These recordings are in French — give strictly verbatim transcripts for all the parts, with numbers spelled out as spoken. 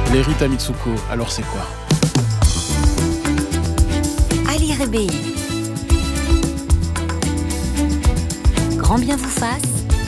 Les Rita Mitsuko, alors c'est quoi? Ali Rébéi. Grand bien vous fasse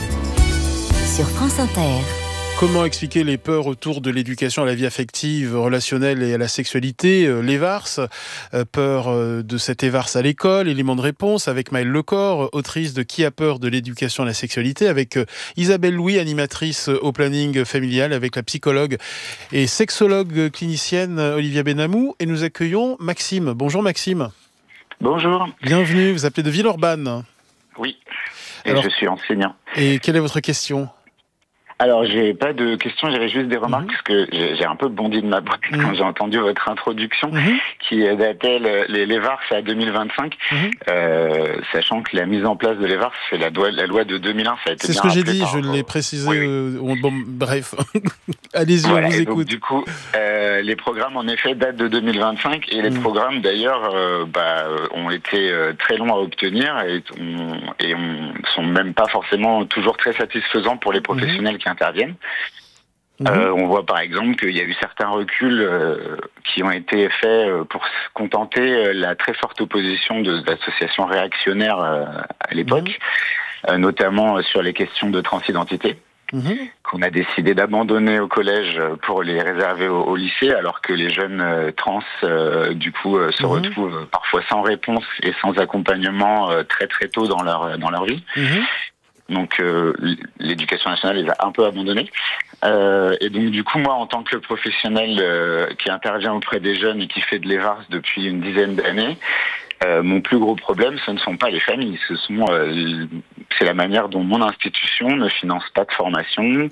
sur France Inter. Comment expliquer les peurs autour de l'éducation à la vie affective, relationnelle et à la sexualité? L'Evars, peur de cette Evars à l'école, élément de réponse avec Maëlle Lecor, autrice de Qui a peur de l'éducation à la sexualité, avec Isabelle Louis, animatrice au planning familial, avec la psychologue et sexologue clinicienne Olivia Benamou. Et nous accueillons Maxime. Bonjour Maxime. Bonjour. Bienvenue, vous appelez de Villeurbanne. Oui, et Alors, je suis enseignant. Et quelle est votre question ? Alors, j'ai pas de questions, j'avais juste des remarques, mmh. parce que j'ai, j'ai un peu bondi de ma boîte mmh. quand j'ai entendu votre introduction, mmh. qui datait le, les, les V A R S à deux mille vingt-cinq, mmh. euh, sachant que la mise en place de l'E V A R S, c'est la, loi, la loi de deux mille un, ça a été C'est bien ce que j'ai dit, par, je euh, l'ai précisé, oui, oui. Euh, bon, bref, allez-y, voilà, on vous et écoute. Donc, du coup, euh, les programmes, en effet, datent de deux mille vingt-cinq, et les mmh. programmes, d'ailleurs, euh, bah, ont été euh, très longs à obtenir, et on, et on sont même pas forcément toujours très satisfaisants pour les professionnels mmh. qui interviennent. Mmh. Euh, on voit par exemple qu'il y a eu certains reculs euh, qui ont été faits euh, pour contenter euh, la très forte opposition de, d'associations réactionnaires euh, à l'époque, mmh. euh, notamment euh, sur les questions de transidentité, mmh. qu'on a décidé d'abandonner au collège pour les réserver au, au lycée, alors que les jeunes euh, trans, euh, du coup, euh, se mmh. retrouvent parfois sans réponse et sans accompagnement euh, très très tôt dans leur, dans leur vie. Mmh. Donc euh, l'éducation nationale les a un peu abandonnés. Euh, et donc du coup, moi, en tant que professionnel euh, qui intervient auprès des jeunes et qui fait de l'E V A R S depuis une dizaine d'années, euh, mon plus gros problème, ce ne sont pas les familles, ce sont euh, c'est la manière dont mon institution ne finance pas de formation, mmh.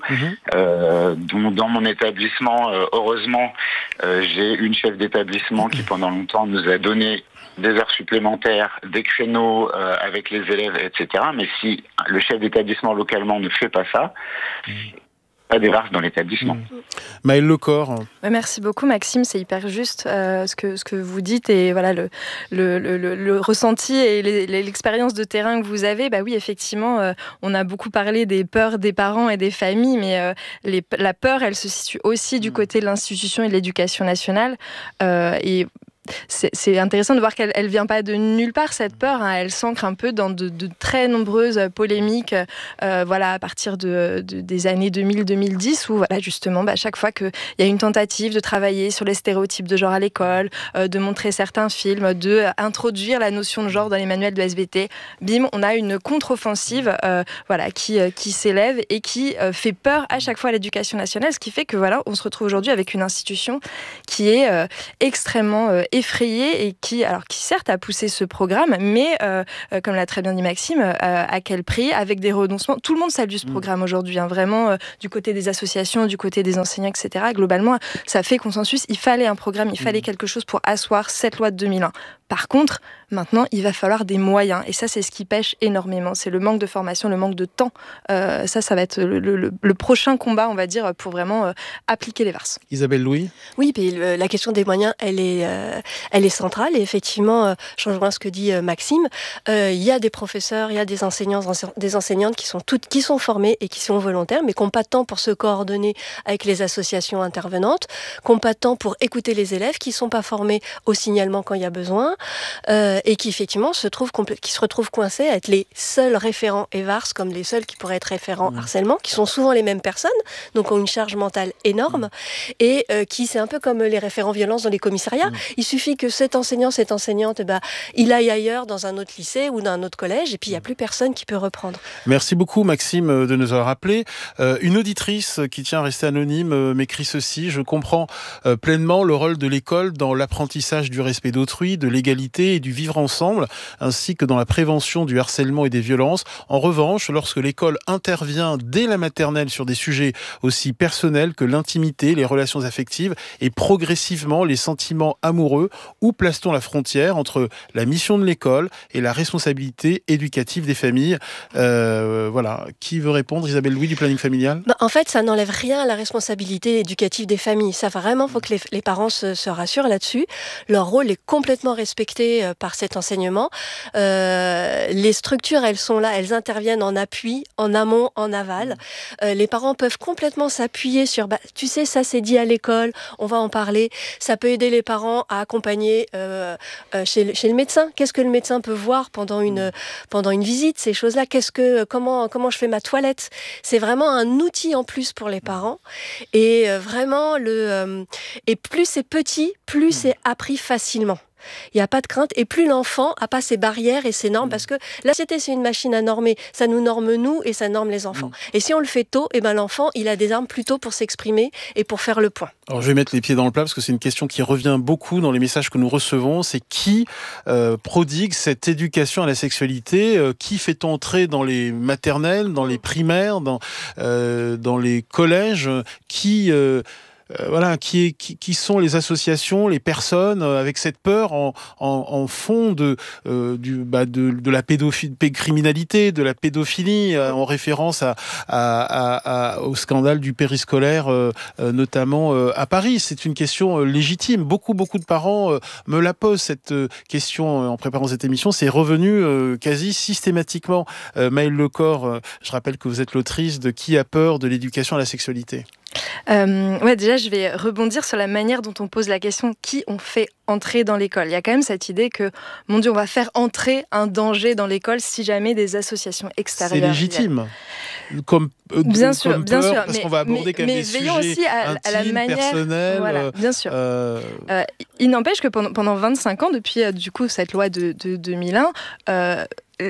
euh, dont dans mon établissement, euh, heureusement, euh, j'ai une chef d'établissement qui pendant longtemps nous a donné des heures supplémentaires, des créneaux euh, avec les élèves, et cetera. Mais si le chef d'établissement localement ne fait pas ça, mmh. pas des V A R S dans l'établissement. Mmh. Maëlle Lecor. Merci beaucoup Maxime, c'est hyper juste euh, ce, que, ce que vous dites et voilà le, le, le, le, le ressenti et les, l'expérience de terrain que vous avez. Bah oui, effectivement, euh, on a beaucoup parlé des peurs des parents et des familles, mais euh, les, la peur, elle se situe aussi du côté de l'institution et de l'éducation nationale. Euh, et C'est, c'est intéressant de voir qu'elle ne vient pas de nulle part, cette peur. Hein. Elle s'ancre un peu dans de, de très nombreuses polémiques euh, voilà, à partir de, de, des années deux mille à deux mille dix, où voilà, justement, bah, chaque fois qu'il y a une tentative de travailler sur les stéréotypes de genre à l'école, euh, de montrer certains films, d'introduire la notion de genre dans les manuels de S V T, bim, on a une contre-offensive euh, voilà, qui, euh, qui s'élève et qui euh, fait peur à chaque fois à l'éducation nationale, ce qui fait que voilà, on se retrouve aujourd'hui avec une institution qui est euh, extrêmement euh, effrayée et qui, alors, qui certes a poussé ce programme, mais euh, euh, comme l'a très bien dit Maxime, euh, à quel prix, avec des renoncements. Tout le monde salue ce programme mmh. aujourd'hui, hein, vraiment, euh, du côté des associations, du côté des enseignants, et cetera. Globalement, ça fait consensus. Il fallait un programme, il fallait mmh. quelque chose pour asseoir cette loi de deux mille un. Par contre, maintenant, il va falloir des moyens. Et ça, c'est ce qui pêche énormément. C'est le manque de formation, le manque de temps. Euh, ça, ça va être le, le, le prochain combat, on va dire, pour vraiment euh, appliquer les V A R S. Isabelle Louis ? Oui, puis le, la question des moyens, elle est, euh, elle est centrale. Et effectivement, euh, je rejoins ce que dit euh, Maxime. Euh, il y a des professeurs, il y a des enseignants, des enseignantes qui sont toutes, qui sont formés et qui sont volontaires, mais qui n'ont pas de temps pour se coordonner avec les associations intervenantes, qui n'ont pas de temps pour écouter les élèves, qui ne sont pas formés au signalement quand il y a besoin. Euh, et qui effectivement se trouvent compl- qui se retrouvent coincés à être les seuls référents E V A R S, comme les seuls qui pourraient être référents mmh. harcèlement, qui sont souvent les mêmes personnes, donc ont une charge mentale énorme, mmh. et euh, qui, c'est un peu comme les référents violence dans les commissariats, mmh. il suffit que cet enseignant, cette enseignante, eh ben, il aille ailleurs dans un autre lycée ou dans un autre collège, et puis il n'y a plus personne qui peut reprendre. Merci beaucoup Maxime de nous avoir rappelé. Euh, une auditrice qui tient à rester anonyme euh, m'écrit ceci: je comprends euh, pleinement le rôle de l'école dans l'apprentissage du respect d'autrui, de l'égalité et du vivre ensemble, ainsi que dans la prévention du harcèlement et des violences. En revanche, lorsque l'école intervient dès la maternelle sur des sujets aussi personnels que l'intimité, les relations affectives et progressivement les sentiments amoureux, où place-t-on la frontière entre la mission de l'école et la responsabilité éducative des familles ? euh, Voilà. Qui veut répondre ? Isabelle Louis du planning familial ? Bah, en fait, ça n'enlève rien à la responsabilité éducative des familles. Ça, vraiment, il faut que les, les parents se, se rassurent là-dessus. Leur rôle est complètement respecté respectées euh, par cet enseignement. Euh, les structures, elles sont là, elles interviennent en appui, en amont, en aval. Euh, les parents peuvent complètement s'appuyer sur, bah, tu sais, ça c'est dit à l'école, on va en parler. Ça peut aider les parents à accompagner euh, euh, chez, le, chez le médecin. Qu'est-ce que le médecin peut voir pendant une, pendant une visite, ces choses-là. Qu'est-ce que, comment, comment je fais ma toilette. C'est vraiment un outil en plus pour les parents. Et euh, vraiment, le, euh, et plus c'est petit, plus c'est appris facilement. Il n'y a pas de crainte. Et plus l'enfant n'a pas ses barrières et ses normes, parce que la société, c'est une machine à normer. Ça nous norme nous et ça norme les enfants. Mmh. Et si on le fait tôt, eh ben, l'enfant, il a des armes plus tôt pour s'exprimer et pour faire le point. Alors, je vais mettre les pieds dans le plat parce que c'est une question qui revient beaucoup dans les messages que nous recevons. C'est qui euh, prodigue cette éducation à la sexualité euh, Qui fait-on entrer dans les maternelles, dans les primaires, dans, euh, dans les collèges Qui... Euh, Euh, voilà, qui, est, qui, qui sont les associations, les personnes euh, avec cette peur en, en, en fond de, euh, du, bah de, de la pédocriminalité, de la pédophilie, euh, en référence à, à, à, à, au scandale du périscolaire, euh, euh, notamment euh, à Paris. C'est une question euh, légitime. Beaucoup, beaucoup de parents euh, me la posent, cette euh, question, euh, en préparant cette émission. C'est revenu euh, quasi systématiquement. Euh, Maëlle Lecor, euh, je rappelle que vous êtes l'autrice de Qui a peur de l'éducation à la sexualité. Euh, ouais, déjà, je vais rebondir sur la manière dont on pose la question qui on fait entrer dans l'école. Il y a quand même cette idée que, mon Dieu, on va faire entrer un danger dans l'école si jamais des associations extérieures. C'est légitime. Comme, euh, bien comme sûr, peur, bien sûr. Parce mais, qu'on va aborder mais, quand même mais des veillons sujets aussi à, intimes, à la manière. personnels. Voilà, bien sûr. Euh... Euh, il n'empêche que pendant, pendant vingt-cinq ans, depuis euh, du coup cette loi de, de deux mille un, euh,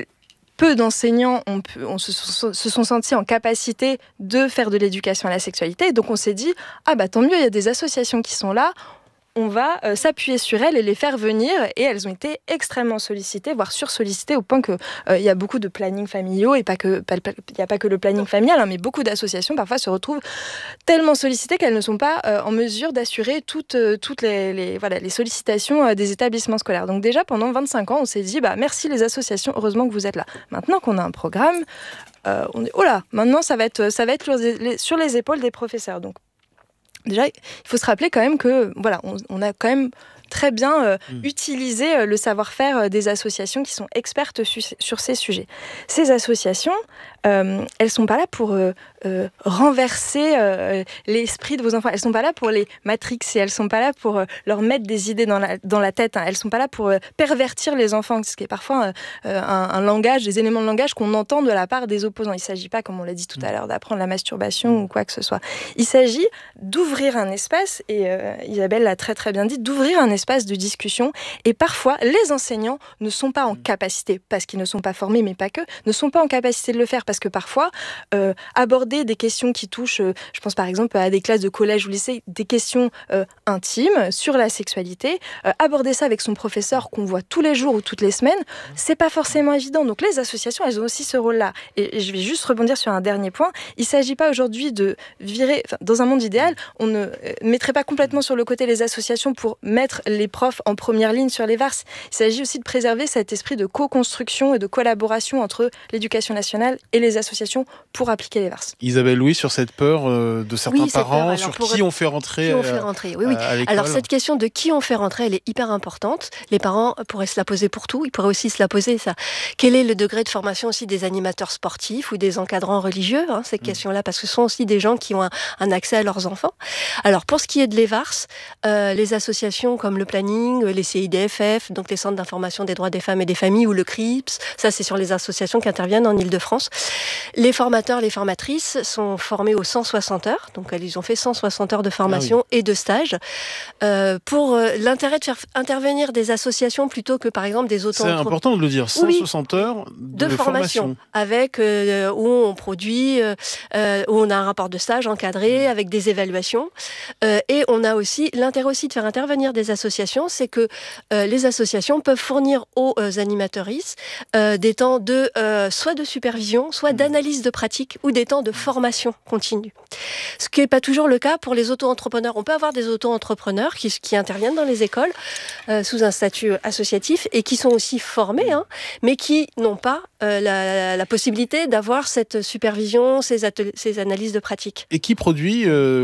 peu d'enseignants ont pu, on se, se sont sentis en capacité de faire de l'éducation à la sexualité. Donc on s'est dit, ah bah tant mieux, il y a des associations qui sont là, on va euh, s'appuyer sur elles et les faire venir. Et elles ont été extrêmement sollicitées, voire sursollicitées, au point qu'il euh, y a beaucoup de plannings familiaux, et pas que, il n'y a pas que le planning familial, hein, mais beaucoup d'associations parfois se retrouvent tellement sollicitées qu'elles ne sont pas euh, en mesure d'assurer toutes, euh, toutes les, les, voilà, les sollicitations euh, des établissements scolaires. Donc déjà, pendant vingt-cinq ans, on s'est dit, bah, merci les associations, heureusement que vous êtes là. Maintenant qu'on a un programme, euh, on dit, oh là, maintenant ça va être, ça va être sur les, sur les épaules des professeurs. Donc, déjà, il faut se rappeler quand même que voilà, on, on a quand même très bien euh, mmh. utilisé euh, le savoir-faire euh, des associations qui sont expertes su- sur ces sujets. Ces associations, euh, elles sont pas là pour euh, euh, renverser euh, l'esprit de vos enfants. Elles sont pas là pour les matrixer. Elles sont pas là pour euh, leur mettre des idées dans la dans la tête. Hein. Elles sont pas là pour euh, pervertir les enfants, ce qui est parfois euh, un, un langage, des éléments de langage qu'on entend de la part des opposants. Il s'agit pas, comme on l'a dit tout à l'heure, d'apprendre la masturbation mmh. ou quoi que ce soit. Il s'agit d'ouvrir un espace, et euh, Isabelle l'a très très bien dit, d'ouvrir un espace de discussion. Et parfois, les enseignants ne sont pas en capacité, parce qu'ils ne sont pas formés, mais pas que, ne sont pas en capacité de le faire, parce que parfois, euh, aborder des questions qui touchent, euh, je pense par exemple à des classes de collège ou lycée, des questions euh, intimes sur la sexualité, euh, aborder ça avec son professeur qu'on voit tous les jours ou toutes les semaines, c'est pas forcément évident. Donc les associations, elles ont aussi ce rôle-là. Et, et je vais juste rebondir sur un dernier point. Il s'agit pas aujourd'hui de virer, enfin, dans un monde idéal, on ne euh, mettrait pas complètement sur le côté les associations pour mettre les profs en première ligne sur les V A R S. Il s'agit aussi de préserver cet esprit de co-construction et de collaboration entre l'éducation nationale et les associations pour appliquer les V A R S. Isabelle Louis, sur cette peur euh, de certains oui, parents, peur, sur pour... qui on fait rentrer, qui on fait rentrer. Oui, oui. à l'école. Alors cette question de qui on fait rentrer, elle est hyper importante. Les parents pourraient se la poser pour tout. Ils pourraient aussi se la poser, ça. Quel est le degré de formation aussi des animateurs sportifs ou des encadrants religieux, hein, ces mmh. questions-là, parce que ce sont aussi des gens qui ont un, un accès à leurs enfants. Alors pour ce qui est de l'E V A R S, euh, les associations comme le Planning, les C I D F F, donc les centres d'information des droits des femmes et des familles, ou le C R I P S, ça c'est sur les associations qui interviennent en Ile-de-France. Les formateurs, les formatrices sont formés aux cent soixante heures, donc ils ont fait cent soixante heures de formation ah oui. et de stage, euh, pour euh, l'intérêt de faire intervenir des associations plutôt que par exemple des auto-entrepreneurs. C'est important de le dire, cent soixante oui, heures de, de formation, formation. Avec, euh, où on produit, euh, où on a un rapport de stage encadré, mmh. avec des évaluations, euh, et on a aussi, l'intérêt aussi de faire intervenir des associations, c'est que euh, les associations peuvent fournir aux euh, animatrices euh, des temps de, euh, soit de supervision, soit d'analyse de pratique, ou des temps de formation continue. Ce qui n'est pas toujours le cas pour les auto-entrepreneurs. On peut avoir des auto-entrepreneurs qui, qui interviennent dans les écoles euh, sous un statut associatif et qui sont aussi formés, hein, mais qui n'ont pas euh, la, la possibilité d'avoir cette supervision, ces, ateliers, ces analyses de pratique. Et qui produit euh, les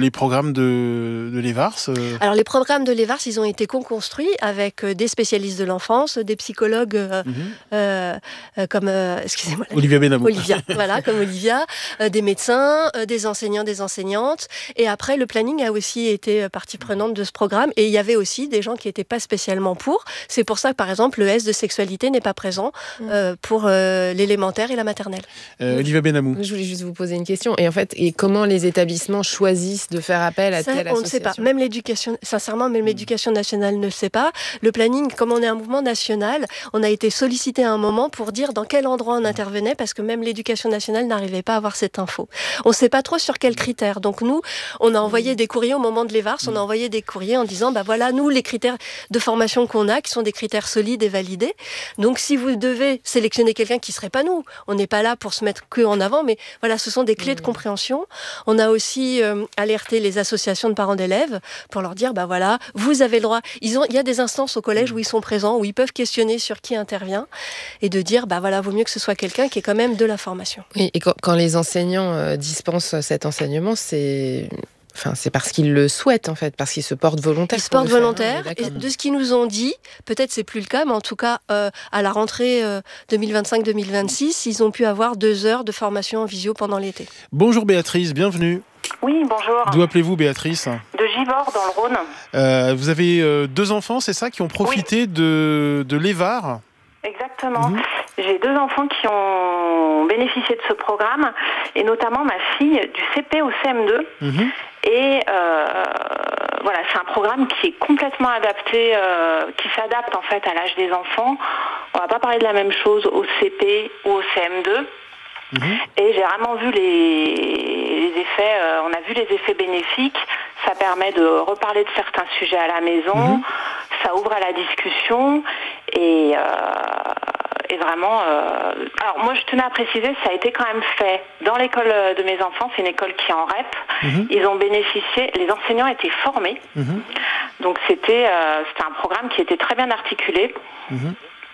les programmes de, de l'E V A R S euh... Alors les programmes de l'E V A R S, ils ont été co-construits avec des spécialistes de l'enfance, des psychologues euh, mm-hmm. euh, euh, comme, euh, excusez-moi, Olivia Benamou. Olivia, voilà, comme Olivia, euh, des médecins, euh, des enseignants, des enseignantes. Et après, le planning a aussi été partie prenante de ce programme. Et il y avait aussi des gens qui n'étaient pas spécialement pour. C'est pour ça que, par exemple, le S de sexualité n'est pas présent euh, pour euh, l'élémentaire et la maternelle. Euh, Olivia Benamou. Je voulais juste vous poser une question. Et en fait, et comment les établissements choisissent de faire appel à ça, telle on association ? On ne sait pas. Même l'éducation, sincèrement, même l'éducation nationale ne sait pas. Le planning, comme on est un mouvement national, on a été sollicité à un moment pour dire dans quel endroit on intervenait, parce que même l'éducation nationale n'arrivait pas à avoir cette info. On ne sait pas trop sur quels critères. Donc nous, on a envoyé des courriers au moment de l'E V A R S, on a envoyé des courriers en disant, bah voilà, nous, les critères de formation qu'on a, qui sont des critères solides et validés. Donc si vous devez sélectionner quelqu'un qui ne serait pas nous, on n'est pas là pour se mettre que en avant, mais voilà, ce sont des clés de compréhension. On a aussi euh, alerté les associations de parents d'élèves pour leur dire, bah voilà, vous avez le droit. Ils ont, il y a des instances au collège où ils sont présents, où ils peuvent questionner sur qui intervient et de dire, bah voilà, vaut mieux que ce soit quelqu'un qui est quand même de la formation. Oui, et quand, quand les enseignants euh, dispensent cet enseignement, c'est... Enfin, c'est parce qu'ils le souhaitent, en fait, parce qu'ils se portent volontaires. Ils se portent volontaires. Faire, et de ce qu'ils nous ont dit, peut-être c'est plus le cas, mais en tout cas, euh, à la rentrée euh, deux mille vingt-cinq deux mille vingt-six, ils ont pu avoir deux heures de formation en visio pendant l'été. Bonjour Béatrice, bienvenue. Oui, bonjour. D'où appelez-vous Béatrice ? De Givors, dans le Rhône. Euh, vous avez euh, deux enfants, c'est ça, qui ont profité oui. de, de l'E V A R ? Exactement. Mmh. J'ai deux enfants qui ont bénéficié de ce programme, et notamment ma fille du C P au C M deux. Mmh. Et euh, voilà, c'est un programme qui est complètement adapté, euh, qui s'adapte en fait à l'âge des enfants. On va pas parler de la même chose au C P ou au C M deux. Mmh. Et j'ai vraiment vu les, les effets, euh, on a vu les effets bénéfiques. Ça permet de reparler de certains sujets à la maison, mmh. ça ouvre à la discussion et, euh, et vraiment... Euh... Alors moi je tenais à préciser, ça a été quand même fait dans l'école de mes enfants, c'est une école qui est en R E P, mmh. ils ont bénéficié, les enseignants étaient formés, mmh. donc c'était, euh, c'était un programme qui était très bien articulé. Mmh.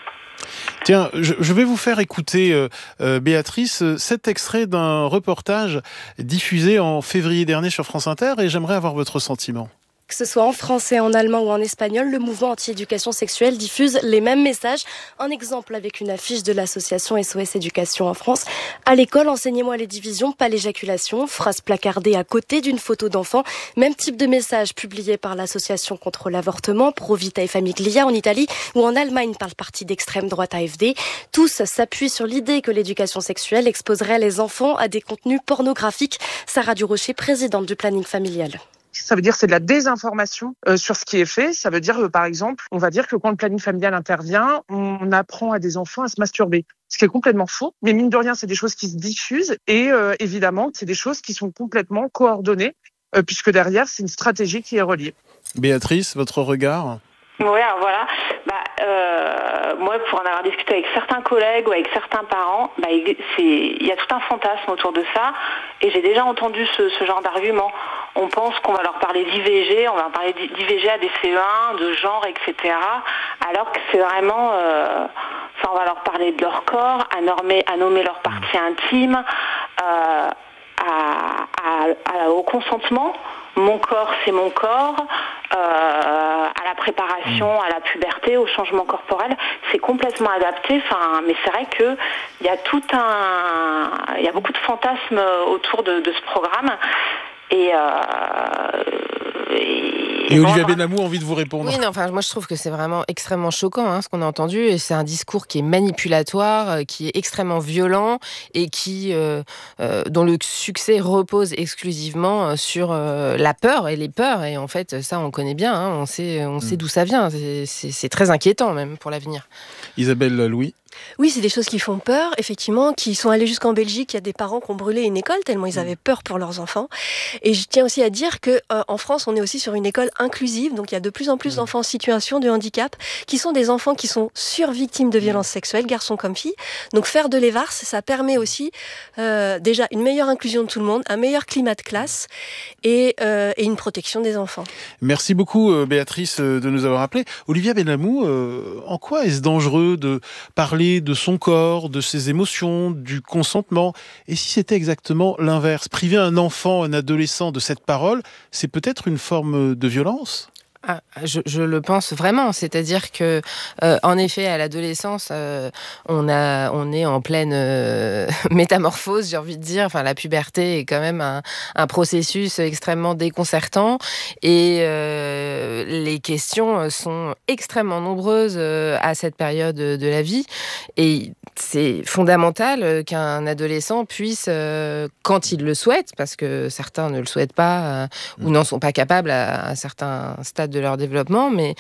Tiens, je, je vais vous faire écouter, euh, euh, Béatrice, cet extrait d'un reportage diffusé en février dernier sur France Inter et j'aimerais avoir votre sentiment. Que ce soit en français, en allemand ou en espagnol, le mouvement anti-éducation sexuelle diffuse les mêmes messages. Un exemple avec une affiche de l'association S O S Éducation en France. À l'école, enseignez-moi les divisions, pas l'éjaculation. Phrase placardée à côté d'une photo d'enfant. Même type de message publié par l'association contre l'avortement, Pro Vita Famiglia en Italie ou en Allemagne par le parti d'extrême droite A F D. Tous s'appuient sur l'idée que l'éducation sexuelle exposerait les enfants à des contenus pornographiques. Sarah Durocher, présidente du planning familial. Ça veut dire que c'est de la désinformation euh, sur ce qui est fait. Ça veut dire, euh, par exemple, on va dire que quand le planning familial intervient, on apprend à des enfants à se masturber. Ce qui est complètement faux. Mais mine de rien, c'est des choses qui se diffusent. Et euh, évidemment, c'est des choses qui sont complètement coordonnées, euh, puisque derrière, c'est une stratégie qui est reliée. Béatrice, votre regard ? Oui, alors voilà. Bah, euh, moi, pour en avoir discuté avec certains collègues ou avec certains parents, bah, c'est, il y a tout un fantasme autour de ça. Et j'ai déjà entendu ce, ce genre d'argument. On pense qu'on va leur parler d'I V G, on va parler d'I V G à des C E un, de genre, et cetera. Alors que c'est vraiment... Euh, enfin, on va leur parler de leur corps, à, normer, à nommer leur partie intime, euh, à, à, à, au consentement. Mon corps, c'est mon corps. Euh, à la préparation, à la puberté, au changement corporel, c'est complètement adapté. Enfin, mais c'est vrai que il y a tout un, il y a beaucoup de fantasmes autour de, de ce programme. Et, euh, et, et Olivia Benamou a envie de vous répondre. Oui, non, enfin, moi je trouve que c'est vraiment extrêmement choquant hein, ce qu'on a entendu. Et c'est un discours qui est manipulatoire, euh, qui est extrêmement violent et qui, euh, euh, dont le succès repose exclusivement sur euh, la peur et les peurs. Et en fait, ça on connaît bien, hein, on sait, on sait mmh. d'où ça vient. C'est, c'est, c'est très inquiétant même pour l'avenir. Isabelle Louis. Oui, c'est des choses qui font peur, effectivement, qui sont allées jusqu'en Belgique. Il y a des parents qui ont brûlé une école tellement ils avaient peur pour leurs enfants. Et je tiens aussi à dire que euh, en France, on est aussi sur une école inclusive. Donc, il y a de plus en plus d'enfants en situation de handicap qui sont des enfants qui sont survictimes de violences sexuelles, garçons comme filles. Donc, faire de l'E V A R S, ça permet aussi euh, déjà une meilleure inclusion de tout le monde, un meilleur climat de classe et, euh, et une protection des enfants. Merci beaucoup, Béatrice, de nous avoir appelés. Olivia Benamou, euh, en quoi est-ce dangereux de parler parler de son corps, de ses émotions, du consentement. Et si c'était exactement l'inverse, priver un enfant, un adolescent de cette parole, c'est peut-être une forme de violence ? Ah, je, je le pense vraiment, c'est-à-dire que, euh, en effet, à l'adolescence, euh, on a, on est en pleine euh, métamorphose, j'ai envie de dire. Enfin, la puberté est quand même un, un processus extrêmement déconcertant, et euh, les questions sont extrêmement nombreuses euh, à cette période de la vie, et c'est fondamental qu'un adolescent puisse, euh, quand il le souhaite, parce que certains ne le souhaitent pas euh, ou n'en sont pas capables à un certain stade de leur développement, mais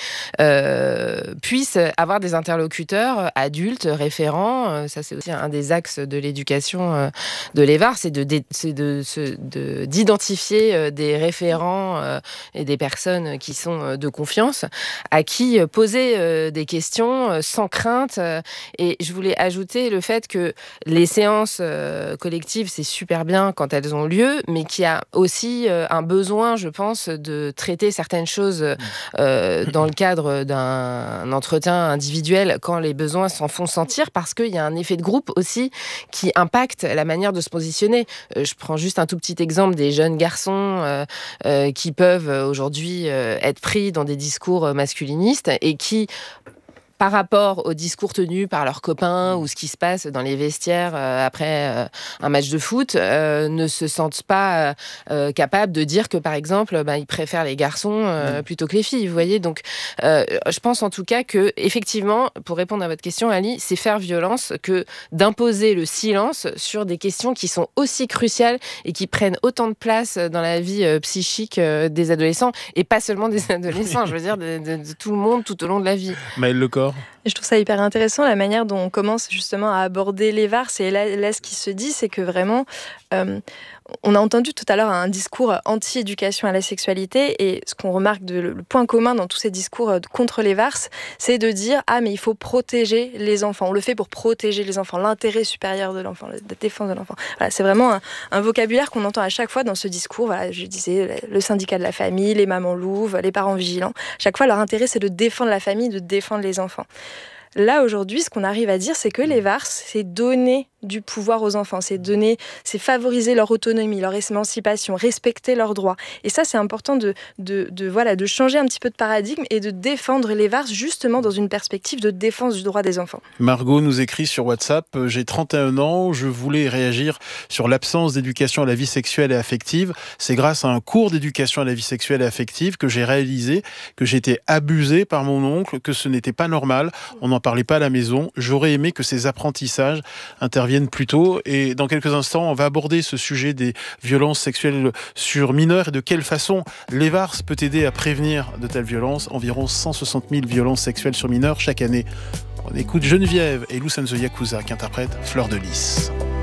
euh, puissent avoir des interlocuteurs adultes, référents. Euh, ça, c'est aussi un des axes de l'éducation euh, de l'E V A R, c'est, de, de, c'est de, de, d'identifier euh, des référents euh, et des personnes qui sont euh, de confiance, à qui euh, poser euh, des questions euh, sans crainte. Euh, et je voulais ajouter le fait que les séances euh, collectives, c'est super bien quand elles ont lieu, mais qu'il y a aussi euh, un besoin, je pense, de traiter certaines choses Euh, dans le cadre d'un entretien individuel quand les besoins s'en font sentir, parce qu'il y a un effet de groupe aussi qui impacte la manière de se positionner. Euh, je prends juste un tout petit exemple des jeunes garçons euh, euh, qui peuvent aujourd'hui euh, être pris dans des discours masculinistes et qui, par rapport aux discours tenus par leurs copains ou ce qui se passe dans les vestiaires euh, après euh, un match de foot, euh, ne se sentent pas euh, capables de dire que, par exemple, ben, ils préfèrent les garçons euh, plutôt que les filles. Vous voyez, donc euh, je pense en tout cas que, effectivement, pour répondre à votre question, Ali, c'est faire violence que d'imposer le silence sur des questions qui sont aussi cruciales et qui prennent autant de place dans la vie euh, psychique euh, des adolescents, et pas seulement des adolescents, je veux dire de, de, de tout le monde tout au long de la vie. Maëlle Lecor. Et je trouve ça hyper intéressant, la manière dont on commence justement à aborder l'E V A R. C'est là, là ce qui se dit, c'est que vraiment, euh, on a entendu tout à l'heure un discours anti-éducation à la sexualité, et ce qu'on remarque, de, le point commun dans tous ces discours contre l'E V A R, c'est de dire « Ah, mais il faut protéger les enfants. On le fait pour protéger les enfants, l'intérêt supérieur de l'enfant, la défense de l'enfant. » Voilà, c'est vraiment un, un vocabulaire qu'on entend à chaque fois dans ce discours. Voilà, je disais, le syndicat de la famille, les mamans louves, les parents vigilants. Chaque fois, leur intérêt, c'est de défendre la famille, de défendre les enfants. Là, aujourd'hui, ce qu'on arrive à dire, c'est que l'E V A R, c'est donner du pouvoir aux enfants, c'est donner, c'est favoriser leur autonomie, leur émancipation, respecter leurs droits. Et ça, c'est important de, de, de, voilà, de changer un petit peu de paradigme et de défendre l'E V A R justement dans une perspective de défense du droit des enfants. Margot nous écrit sur WhatsApp, « J'ai trente et un ans, je voulais réagir sur l'absence d'éducation à la vie sexuelle et affective. C'est grâce à un cours d'éducation à la vie sexuelle et affective que j'ai réalisé que j'étais abusée par mon oncle, que ce n'était pas normal. On n'en parlait pas à la maison. J'aurais aimé que ces apprentissages interviennent plus tôt. » Et dans quelques instants, on va aborder ce sujet des violences sexuelles sur mineurs et de quelle façon l'E V A R peut aider à prévenir de telles violences. Environ cent soixante mille violences sexuelles sur mineurs chaque année. On écoute Geneviève et Lucenzo Yakuza qui interprètent Fleur de Lys.